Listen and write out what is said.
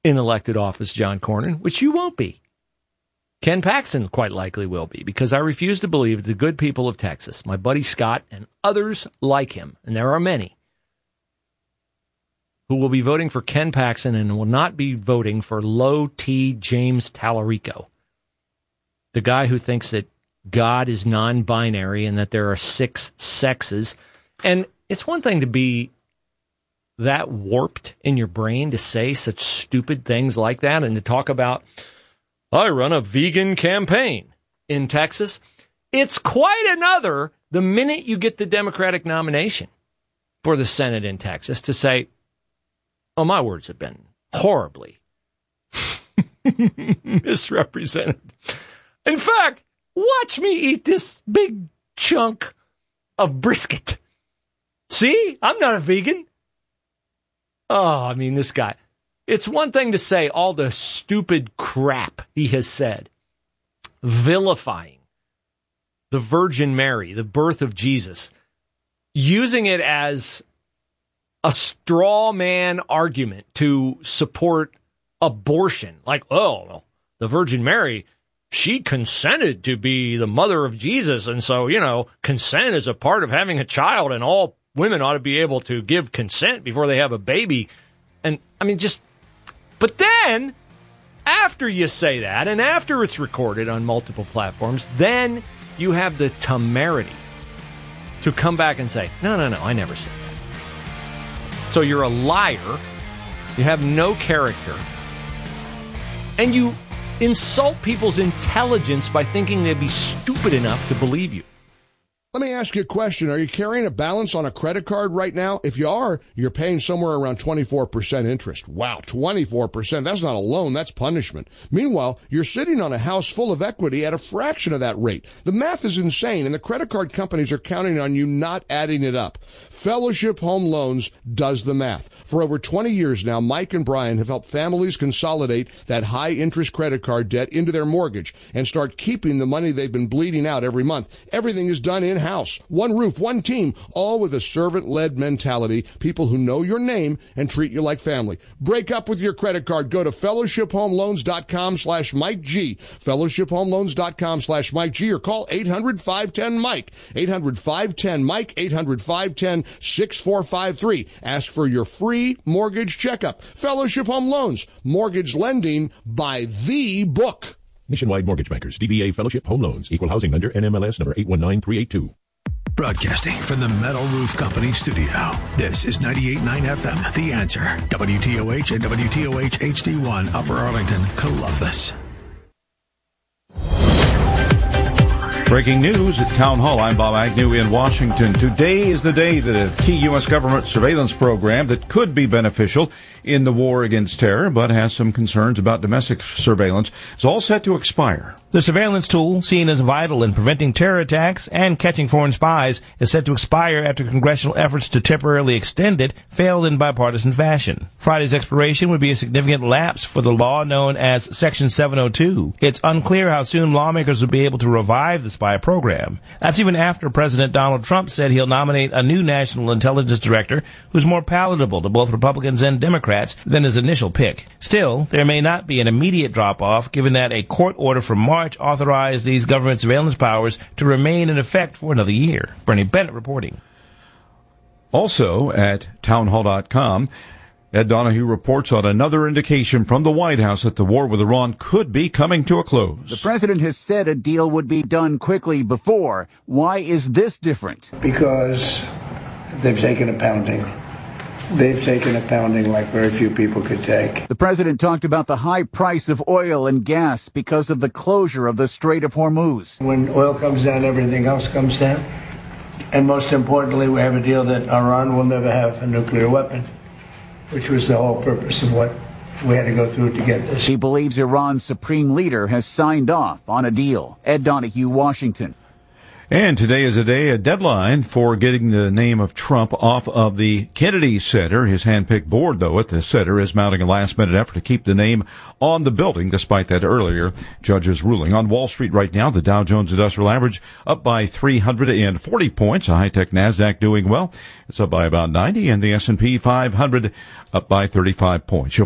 in elected office, John Cornyn, which you won't be. Ken Paxton quite likely will be, because I refuse to believe the good people of Texas, my buddy Scott and others like him, and there are many, who will be voting for Ken Paxton and will not be voting for Low T. James Tallarico, the guy who thinks that God is non-binary and that there are 6 sexes. And it's one thing to be that warped in your brain to say such stupid things like that and to talk about, I run a vegan campaign in Texas. It's quite another the minute you get the Democratic nomination for the Senate in Texas to say, oh, my words have been horribly misrepresented. In fact, watch me eat this big chunk of brisket. See, I'm not a vegan. Oh, I mean, this guy. It's one thing to say all the stupid crap he has said, vilifying the Virgin Mary, the birth of Jesus, using it as a straw man argument to support abortion. Like, oh, well, the Virgin Mary, she consented to be the mother of Jesus. And so, you know, consent is a part of having a child, and all women ought to be able to give consent before they have a baby. And I mean, but then after you say that, and after it's recorded on multiple platforms, then you have the temerity to come back and say, no, I never said that. So you're a liar, you have no character, and you insult people's intelligence by thinking they'd be stupid enough to believe you. Let me ask you a question. Are you carrying a balance on a credit card right now? If you are, you're paying somewhere around 24% interest. Wow, 24%. That's not a loan, that's punishment. Meanwhile, you're sitting on a house full of equity at a fraction of that rate. The math is insane, and the credit card companies are counting on you not adding it up. Fellowship Home Loans does the math. For over 20 years now, Mike and Brian have helped families consolidate that high-interest credit card debt into their mortgage and start keeping the money they've been bleeding out every month. Everything is done in-house. One roof, one team, all with a servant-led mentality, people who know your name and treat you like family. Break up with your credit card. Go to fellowshiphomeloans.com/Mike G, fellowshiphomeloans.com/Mike G, or call 800-510-MIKE, 800-510-MIKE, 800-510-6453. Ask for your free mortgage checkup. Fellowship Home Loans, mortgage lending by the book. Nationwide Mortgage Bankers, DBA Fellowship Home Loans, Equal Housing Lender, NMLS number 819382. Broadcasting from the Metal Roof Company studio. This is 98.9 FM, The Answer. WTOH and WTOH HD1, Upper Arlington, Columbus. Breaking news at Town Hall. I'm Bob Agnew in Washington. Today is the day that a key U.S. government surveillance program that could be beneficial in the war against terror, but has some concerns about domestic surveillance, is all set to expire. The surveillance tool, seen as vital in preventing terror attacks and catching foreign spies, is set to expire after congressional efforts to temporarily extend it failed in bipartisan fashion. Friday's expiration would be a significant lapse for the law known as Section 702. It's unclear how soon lawmakers will be able to revive the spy program. That's even after President Donald Trump said he'll nominate a new national intelligence director who's more palatable to both Republicans and Democrats than his initial pick. Still, there may not be an immediate drop-off, given that a court order from March authorized these government surveillance powers to remain in effect for another year. Bernie Bennett reporting. Also at townhall.com, Ed Donahue reports on another indication from the White House that the war with Iran could be coming to a close. The president has said a deal would be done quickly before. Why is this different? Because they've taken a pounding. They've taken a pounding like very few people could take. The president talked about the high price of oil and gas because of the closure of the Strait of Hormuz. When oil comes down, everything else comes down. And most importantly, we have a deal that Iran will never have a nuclear weapon, which was the whole purpose of what we had to go through to get this. He believes Iran's supreme leader has signed off on a deal. Ed Donahue, Washington. And today is a deadline for getting the name of Trump off of the Kennedy Center. His hand-picked board, though, at the center is mounting a last-minute effort to keep the name on the building, despite that earlier judge's ruling. On Wall Street right now, the Dow Jones Industrial Average up by 340 points. A high-tech NASDAQ doing well. It's up by about 90, and the S&P 500 up by 35 points.